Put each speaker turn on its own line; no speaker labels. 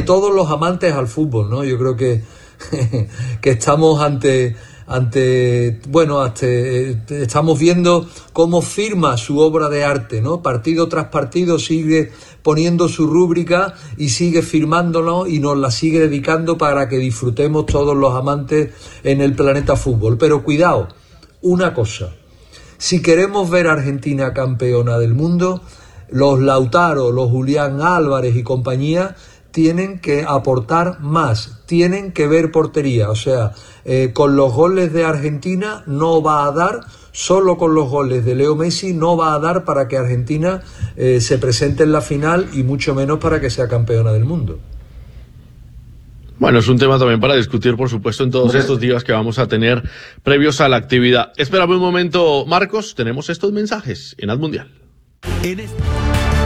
todos los amantes al fútbol, ¿no? Yo creo que estamos estamos viendo cómo firma su obra de arte, ¿no? Partido tras partido sigue poniendo su rúbrica y sigue firmándolo y nos la sigue dedicando para que disfrutemos todos los amantes en el planeta fútbol. Pero cuidado, una cosa, si queremos ver a Argentina campeona del mundo, los Lautaro, los Julián Álvarez y compañía tienen que aportar más, tienen que ver portería, o sea, con los goles de Argentina no va a dar, solo con los goles de Leo Messi no va a dar para que Argentina se presente en la final y mucho menos para que sea campeona del mundo.
Bueno, es un tema también para discutir, por supuesto, en todos estos días que vamos a tener previos a la actividad. Espérame un momento, Marcos, tenemos estos mensajes en Haz Mundial.